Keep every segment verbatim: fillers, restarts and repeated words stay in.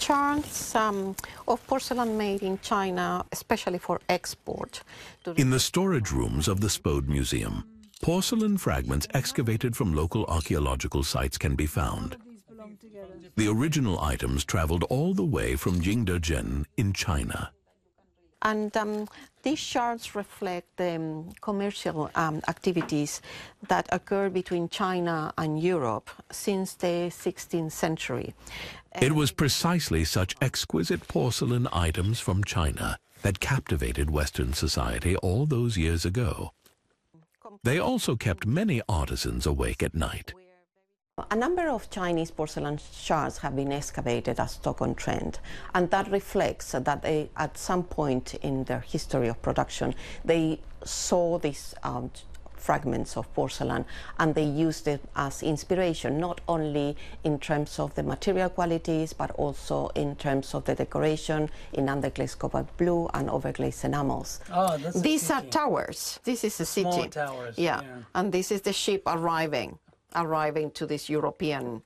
shards um, of porcelain made in China, especially for export. In the storage rooms of the Spode Museum, porcelain fragments excavated from local archaeological sites can be found. The original items traveled all the way from Jingdezhen in China. And um, these shards reflect the um, commercial um, activities that occurred between China and Europe since the sixteenth century. It was precisely such exquisite porcelain items from China that captivated Western society all those years ago. They also kept many artisans awake at night. A number of Chinese porcelain shards have been excavated at Stoke-on-Trent, and that reflects that they, at some point in their history of production, they saw these um, fragments of porcelain and they used it as inspiration, not only in terms of the material qualities, but also in terms of the decoration in underglazed cobalt blue and overglazed enamels. Oh, that's These are towers. This is a city. Small towers. Yeah. yeah, and this is the ship arriving. arriving to this European.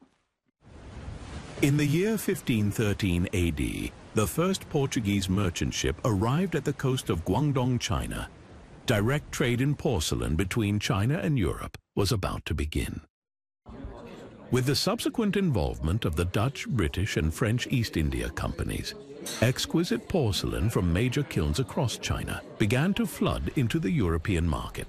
In the year fifteen thirteen A D, the first Portuguese merchant ship arrived at the coast of Guangdong, China. Direct trade in porcelain between China and Europe was about to begin. With the subsequent involvement of the Dutch, British, and French East India companies, exquisite porcelain from major kilns across China began to flood into the European market.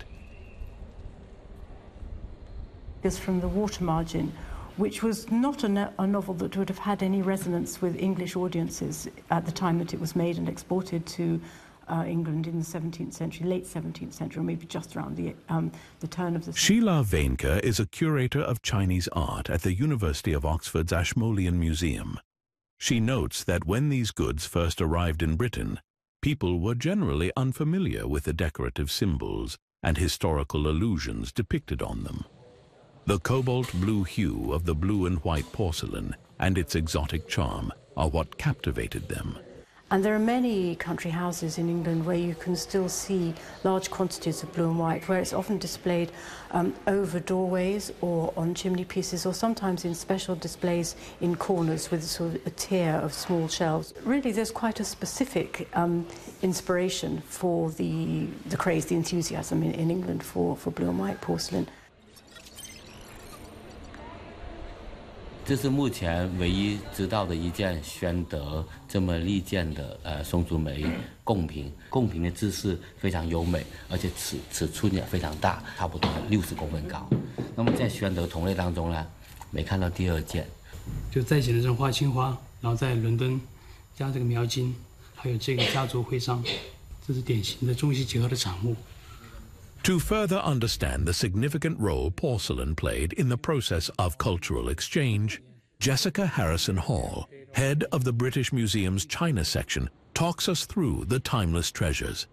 Is from The Water Margin, which was not a, no a novel that would have had any resonance with English audiences at the time that it was made and exported to uh, England in the seventeenth century, late seventeenth century, or maybe just around the, um, the turn of the century. Sheila Vainker is a curator of Chinese art at the University of Oxford's Ashmolean Museum. She notes that when these goods first arrived in Britain, people were generally unfamiliar with the decorative symbols and historical allusions depicted on them. The cobalt blue hue of the blue and white porcelain and its exotic charm are what captivated them. And there are many country houses in England where you can still see large quantities of blue and white, where it's often displayed um, over doorways or on chimney pieces, or sometimes in special displays in corners with sort of a tier of small shelves. Really, there's quite a specific um, inspiration for the, the craze, the enthusiasm in, in England for, for blue and white porcelain. 这是目前唯一知道的一件宣德这么利剑的呃松竹梅贡品，贡品的姿势非常优美，而且尺尺寸也非常大，差不多六十公分高。那么在宣德同类当中呢，没看到第二件。 就在景德镇画青花，然后在伦敦加这个描金，还有这个家族徽章，这是典型的中西结合的产物。 To further understand the significant role porcelain played in the process of cultural exchange, Jessica Harrison Hall, head of the British Museum's China section, talks us through the timeless treasures.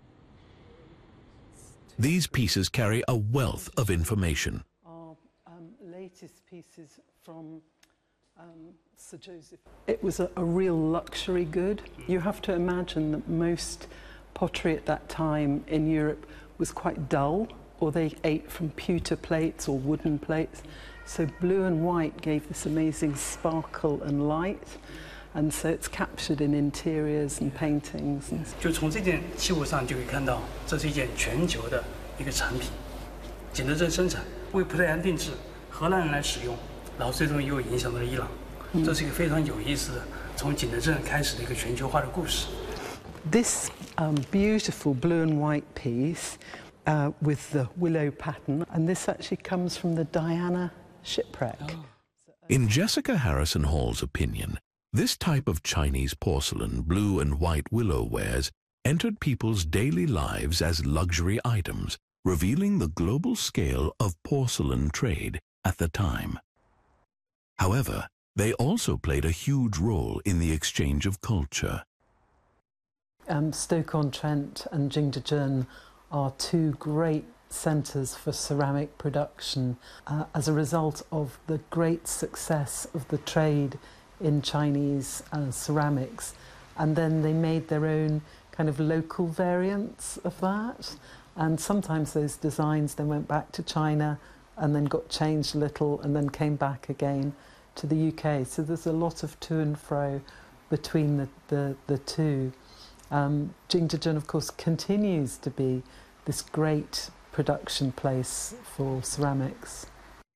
These pieces carry a wealth of information. Our um, latest pieces from um, Sir Joseph. It was a, a real luxury good. You have to imagine that most pottery at that time in Europe was quite dull, or they ate from pewter plates or wooden plates. So blue and white gave this amazing sparkle and light, and so it's captured in interiors and paintings. And 就从这件器物上就可以看到，这是一件全球的一个产品，景德镇生产，为葡萄牙定制，荷兰人来使用，然后最终又影响到了伊朗。这是一个非常有意思的，从景德镇开始的一个全球化的故事。 This um, beautiful blue and white piece uh, with the willow pattern, and this actually comes from the Diana shipwreck. Oh. In Jessica Harrison Hall's opinion, this type of Chinese porcelain blue and white willow wares entered people's daily lives as luxury items, revealing the global scale of porcelain trade at the time. However, they also played a huge role in the exchange of culture. Um, Stoke-on-Trent and Jingdezhen are two great centres for ceramic production uh, as a result of the great success of the trade in Chinese uh, ceramics, and then they made their own kind of local variants of that, and sometimes those designs then went back to China and then got changed a little and then came back again to the U K. So there's a lot of to and fro between the, the, the two. Um, Jingdezhen, of course, continues to be this great production place for ceramics.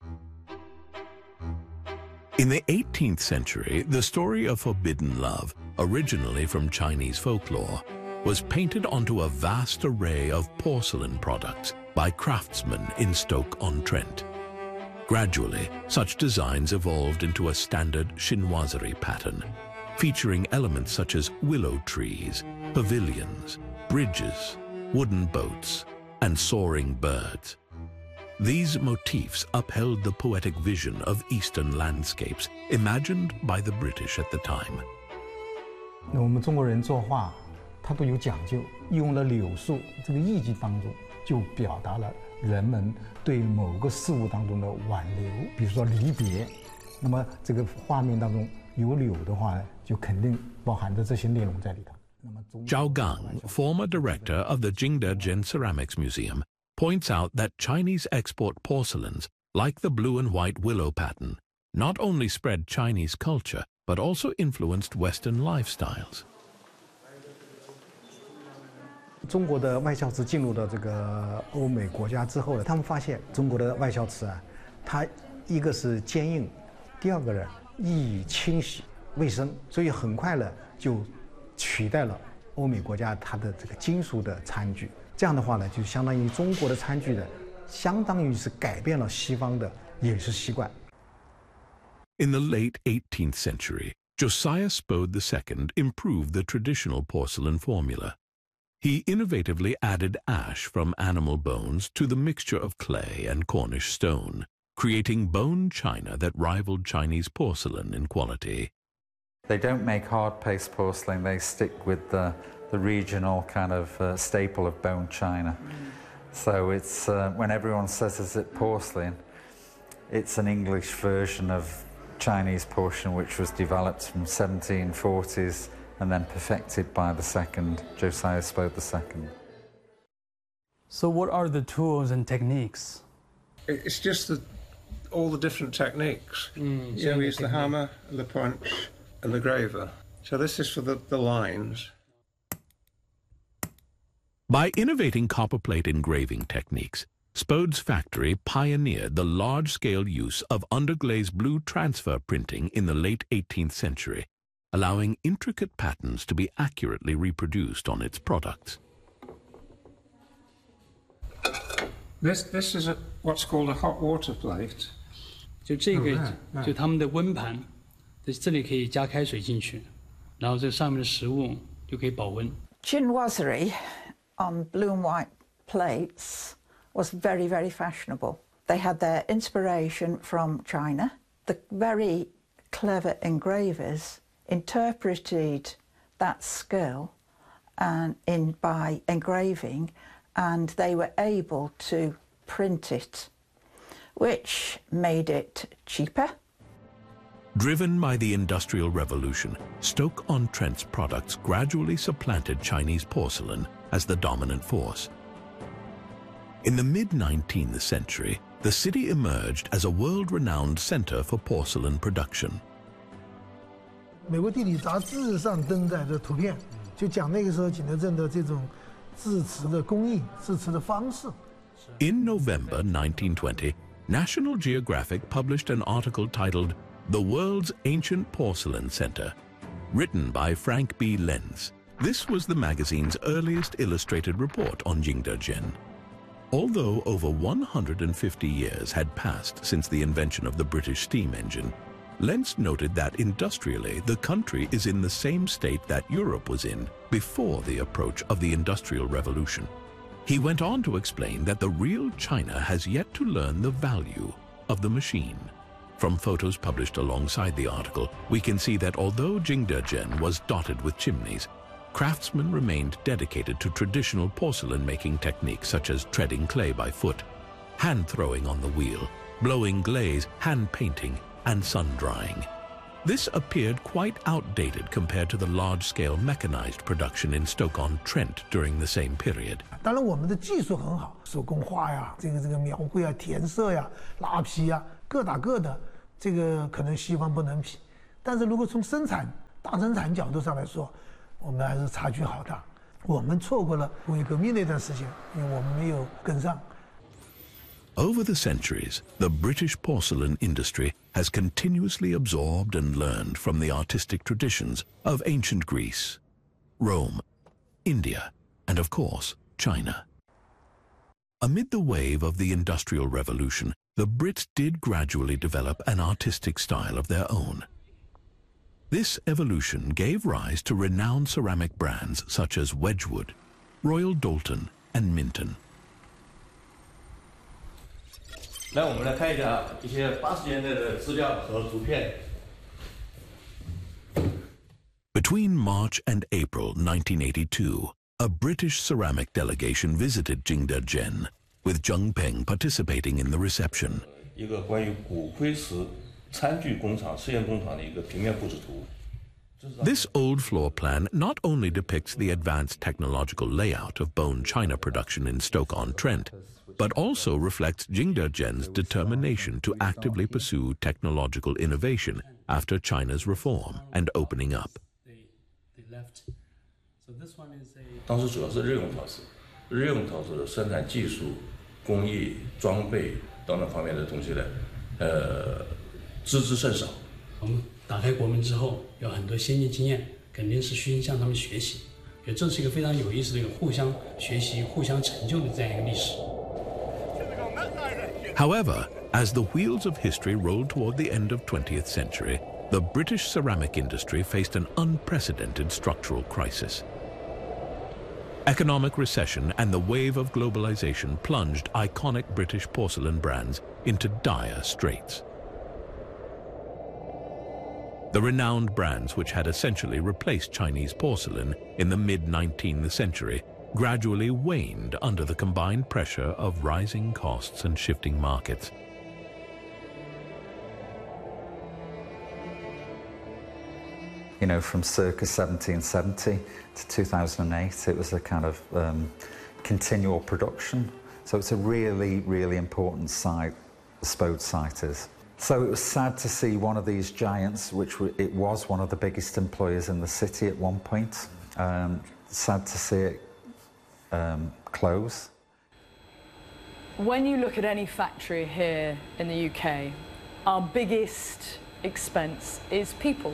In the eighteenth century, the story of forbidden love, originally from Chinese folklore, was painted onto a vast array of porcelain products by craftsmen in Stoke-on-Trent. Gradually, such designs evolved into a standard chinoiserie pattern, featuring elements such as willow trees, pavilions, bridges, wooden boats, and soaring birds. These motifs upheld the poetic vision of Eastern landscapes imagined by the British at the time. 我们中国人作画，它都有讲究，用了柳树这个意境当中，就表达了人们对某个事物当中的挽留，比如说离别。那么这个画面当中有柳的话，就肯定包含着这些内容在里头。 Zhao Gang, former director of the Jingdezhen Ceramics Museum, points out that Chinese export porcelains, like the blue and white willow pattern, not only spread Chinese culture, but also influenced Western lifestyles. 中国的外销瓷进入到这个欧美国家之后呢，他们发现中国的外销瓷啊，它一个是坚硬，第二个呢易于清洗、卫生，所以很快呢就取代了欧美国家它的这个金属的餐具。这样的话呢，就相当于中国的餐具呢，相当于是改变了西方的饮食习惯。 In the late eighteenth century, Josiah Spode the Second improved the traditional porcelain formula. He innovatively added ash from animal bones to the mixture of clay and Cornish stone, creating bone china that rivaled Chinese porcelain in quality. They don't make hard paste porcelain, they stick with the, the regional kind of uh, staple of bone china. Mm. So it's, uh, when everyone says is it porcelain, it's an English version of Chinese porcelain which was developed from seventeen forties and then perfected by the second, Josiah Spode the Second. So what are the tools and techniques? It's just the, all the different techniques. Mm, yeah, we use the hammer, the punch, and the graver. So this is for the, the lines. By innovating copperplate engraving techniques, Spode's factory pioneered the large-scale use of underglaze blue transfer printing in the late eighteenth century, allowing intricate patterns to be accurately reproduced on its products. This, this is a, what's called a hot water plate. 就这个，就他们的温盘，这里可以加开水进去，然后这上面的食物就可以保温。 Chinoiserie on blue and white plates was very, very fashionable. They had their inspiration from China. The very clever engravers interpreted that skill and in by engraving, and they were able to print it, which made it cheaper. Driven by the Industrial Revolution, Stoke-on-Trent's products gradually supplanted Chinese porcelain as the dominant force. In the mid-nineteenth century, the city emerged as a world-renowned center for porcelain production. 美国地理杂志上登载的图片，就讲那个时候景德镇的这种制瓷的工艺、制瓷的方式。 In November nineteen twenty, National Geographic published an article titled "The World's Ancient Porcelain Center," written by Frank B. Lenz. This was the magazine's earliest illustrated report on Jingdezhen. Although over one hundred fifty years had passed since the invention of the British steam engine, Lenz noted that industrially the country is in the same state that Europe was in before the approach of the Industrial Revolution. He went on to explain that the real China has yet to learn the value of the machine. From photos published alongside the article, we can see that although Jingdezhen was dotted with chimneys, craftsmen remained dedicated to traditional porcelain-making techniques such as treading clay by foot, hand-throwing on the wheel, blowing glaze, hand-painting, and sun-drying. This appeared quite outdated compared to the large-scale mechanized production in Stoke-on-Trent during the same period. 当然，我们的技术很好，手工画呀，这个这个描绘啊，填色呀，拉坯呀，各打各的，这个可能西方不能比。但是如果从生产大生产角度上来说，我们还是差距好大。我们错过了工业革命那段时间，因为我们没有跟上。 Over the centuries, the British porcelain industry has continuously absorbed and learned from the artistic traditions of ancient Greece, Rome, India, and of course, China. Amid the wave of the Industrial Revolution, the Brits did gradually develop an artistic style of their own. This evolution gave rise to renowned ceramic brands such as Wedgwood, Royal Doulton, and Minton. 来，我们来看一下一些八十年代的资料和图片。 Between March and April nineteen eighty-two, a British ceramic delegation visited Jingdezhen, with Zheng Peng participating in the reception. 一个关于骨灰瓷餐具工厂、试验工厂的一个平面布置图。 This old floor plan not only depicts the advanced technological layout of bone china production in Stoke-on-Trent, but also reflects Jingdezhen's determination to actively pursue technological innovation after China's reform and opening up. 当时主要是日用陶瓷，日用陶瓷的生产技术、工艺、装备等等方面的东西呢，呃，知之甚少。 我们打开国门之后，有很多先进经验，肯定是需向他们学习。觉得这是一个非常有意思的一个互相学习、互相成就的这样一个历史。 However, as the wheels of history rolled toward the end of twentieth century, the British ceramic industry faced an unprecedented structural crisis. Economic recession and the wave of globalization plunged iconic British porcelain brands into dire straits. The renowned brands which had essentially replaced Chinese porcelain in the mid-nineteenth century gradually waned under the combined pressure of rising costs and shifting markets. You know, from circa seventeen seventy to two thousand eight, it was a kind of um, continual production. So it's a really, really important site, the Spode site is. So it was sad to see one of these giants, which it was one of the biggest employers in the city at one point, um, sad to see it um, close. When you look at any factory here in the U K, our biggest expense is people.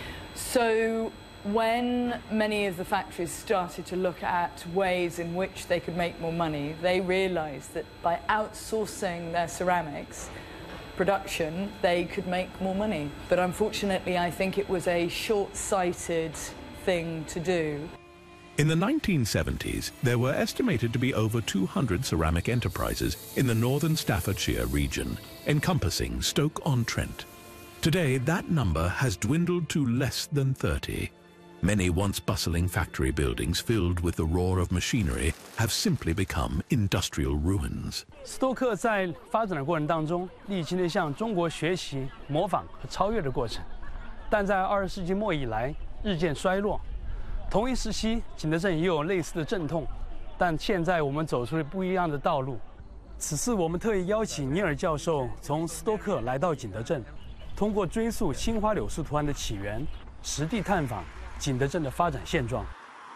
So when many of the factories started to look at ways in which they could make more money, they realised that by outsourcing their ceramics production, they could make more money. But unfortunately, I think it was a short-sighted thing to do. In the nineteen seventies, there were estimated to be over two hundred ceramic enterprises in the northern Staffordshire region, encompassing Stoke-on-Trent. Today, that number has dwindled to less than thirty. Many once bustling factory buildings filled with the roar of machinery have simply become industrial ruins. 斯托克在发展的过程当中，历经了向中国学习、模仿和超越的过程，但在二十世纪末以来日渐衰落。同一时期，景德镇也有类似的阵痛，但现在我们走出了不一样的道路。此次我们特意邀请尼尔教授从斯托克来到景德镇，通过追溯青花柳树图案的起源，实地探访景德镇的发展现状。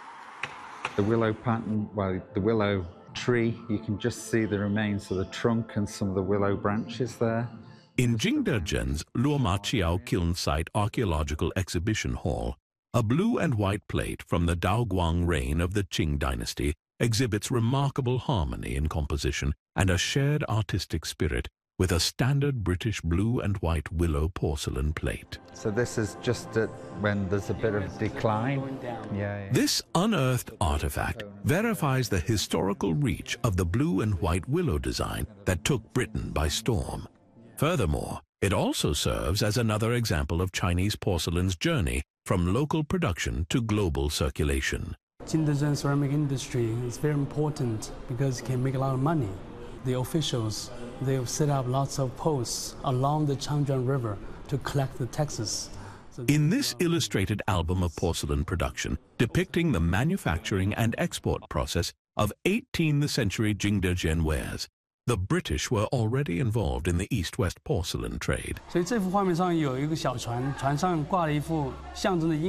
The willow pattern, well, the willow tree, you can just see the remains of the trunk and some of the willow branches there. In Jingdezhen's Luoma Chiao Kiln Site Archaeological Exhibition Hall, a blue and white plate from the Daoguang reign of the Qing dynasty exhibits remarkable harmony in composition and a shared artistic spirit with a standard British blue and white willow porcelain plate. So this is just at, when there's a bit of decline. Yeah, yeah. This unearthed artifact verifies the historical reach of the blue and white willow design that took Britain by storm. Furthermore, it also serves as another example of Chinese porcelain's journey from local production to global circulation. Jingdezhen ceramic industry is very important because it can make a lot of money. The officials, they have set up lots of posts along the Changjiang River to collect the taxes. So in this illustrated album of porcelain production, depicting the manufacturing and export process of eighteenth century Jingdezhen wares, the British were already involved in the East-West porcelain trade. 所以这幅画面上有一个小船，船上挂了一副象征的鹰。